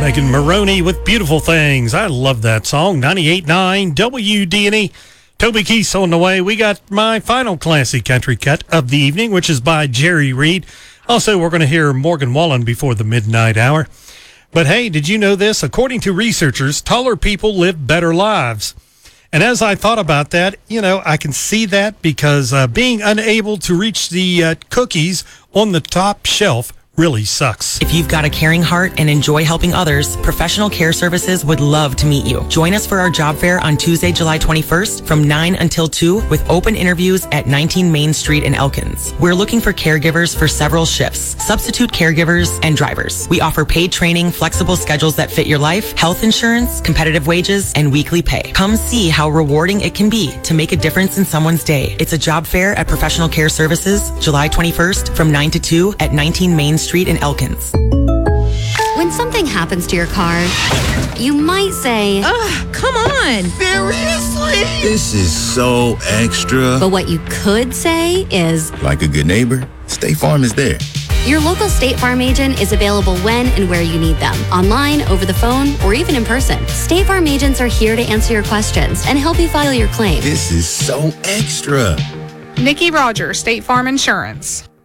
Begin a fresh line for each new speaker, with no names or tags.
Megan Maroney with Beautiful Things. I love that song. 98.9 WDNE. Toby Keith on the way. We got my final classic country cut of the evening, which is by Jerry Reed. Also, we're going to hear Morgan Wallen before the midnight hour. But hey, did you know this? According to researchers, taller people live better lives. And as I thought about that, I can see that because being unable to reach the cookies on the top shelf really sucks.
If you've got a caring heart and enjoy helping others, Professional Care Services would love to meet you. Join us for our job fair on Tuesday, July 21st from 9 until 2 with open interviews at 19 Main Street in Elkins. We're looking for caregivers for several shifts, substitute caregivers, and drivers. We offer paid training, flexible schedules that fit your life, health insurance, competitive wages, and weekly pay. Come see how rewarding it can be to make a difference in someone's day. It's a job fair at Professional Care Services, July 21st from 9 to 2 at 19 Main Street in Elkins.
When something happens to your car, you might say,
"Ugh, come on.
Seriously? This is so extra."
But what you could say is,
like a good neighbor, State Farm is there.
Your local State Farm agent is available when and where you need them, online, over the phone, or even in person. State Farm agents are here to answer your questions and help you file your claim.
This is so extra.
Nikki Rogers, State Farm Insurance.